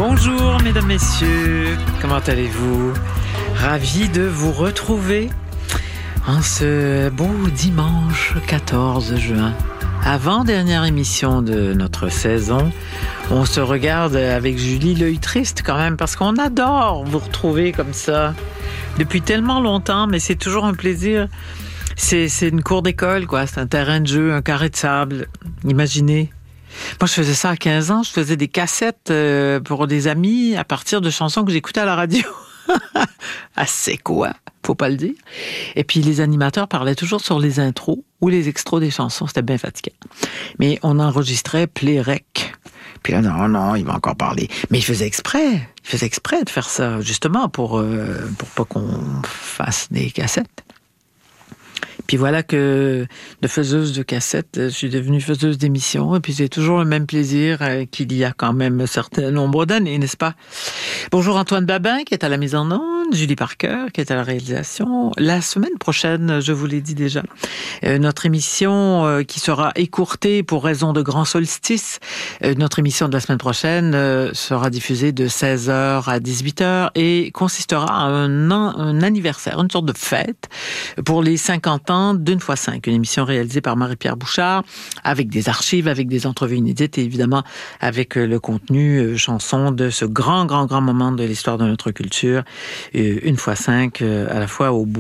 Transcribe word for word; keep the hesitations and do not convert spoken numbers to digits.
Bonjour mesdames, messieurs, comment allez-vous? Ravi de vous retrouver en ce beau dimanche quatorze juin. Avant-dernière émission de notre saison, on se regarde avec Julie l'œil triste quand même parce qu'on adore vous retrouver comme ça depuis tellement longtemps, mais c'est toujours un plaisir. C'est, c'est une cour d'école, quoi. C'est un terrain de jeu, un carré de sable. Imaginez. Moi, je faisais ça à quinze ans. Je faisais des cassettes euh, pour des amis à partir de chansons que j'écoutais à la radio. Ah, c'est quoi? Faut pas le dire. Et puis, les animateurs parlaient toujours sur les intros ou les extros des chansons. C'était bien fatigant. Mais on enregistrait play-rec. Puis là, non, non, il va encore parler. Mais il faisait exprès. Il faisait exprès de faire ça, justement, pour, euh, pour pas qu'on fasse des cassettes. Puis voilà que de faiseuse de cassettes, je suis devenue faiseuse d'émissions et puis j'ai toujours le même plaisir euh, qu'il y a quand même un certain nombre d'années, n'est-ce pas? Bonjour Antoine Babin qui est à la mise en onde, Julie Parker qui est à la réalisation. La semaine prochaine, je vous l'ai dit déjà, euh, notre émission euh, qui sera écourtée pour raison de grand solstice, euh, notre émission de la semaine prochaine euh, sera diffusée de seize heures à dix-huit heures et consistera à un, an, un anniversaire, une sorte de fête pour les cinquante ans d'une fois cinq, une émission réalisée par Marie-Pierre Bouchard, avec des archives, avec des entrevues inédites et évidemment avec le contenu euh, chanson de ce grand, grand, grand moment de l'histoire de notre culture, euh, une fois cinq, euh, à la fois au bout